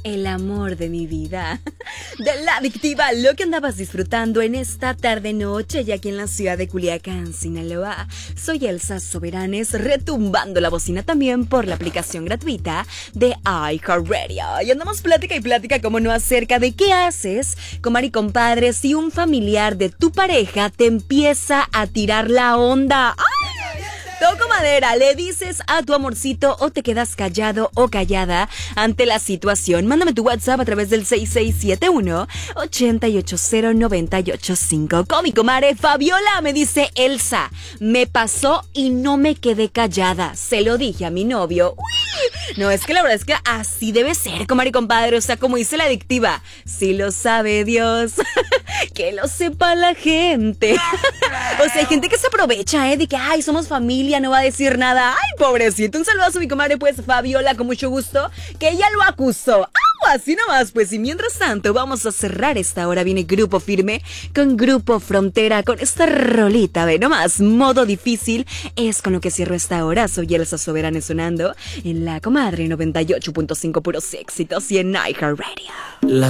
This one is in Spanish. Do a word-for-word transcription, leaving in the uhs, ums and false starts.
el amor de mi vida. De La Adictiva, lo que andabas disfrutando en esta tarde-noche, ya aquí en la ciudad de Culiacán, Sinaloa. Soy Elsa Soberanes, retumbando la bocina también por la aplicación gratuita de iHeartRadio. Y andamos plática y plática, como no, acerca de qué haces, comadre y compadre, si un familiar de tu pareja te empieza a tirar la onda. ¡Ay! Toco madera, le dices a tu amorcito o te quedas callado o callada ante la situación. Mándame tu WhatsApp a través del seis seis siete uno, ocho ocho cero, nueve ocho cinco. Con mi comadre Fabiola me dice: Elsa, me pasó y no me quedé callada. Se lo dije a mi novio. Uy, no, es que la verdad es que así debe ser, comadre y compadre. O sea, como dice La Adictiva, si lo sabe Dios, que lo sepa la gente. O sea, hay gente que se aprovecha, ¿eh? De que, ay, somos familia, no va a decir nada. Ay, pobrecito. Un saludazo a mi comadre, pues, Fabiola, con mucho gusto, que ella lo acusó. ¡Ah! Así nomás, pues. Y mientras tanto, vamos a cerrar esta hora. Viene Grupo Firme con Grupo Frontera, con esta rolita, ve nomás, modo difícil. Es con lo que cierro esta hora. Soy Elsa Soberana, sonando en la comadre noventa y ocho punto cinco, puros éxitos, y en iHeartRadio. Las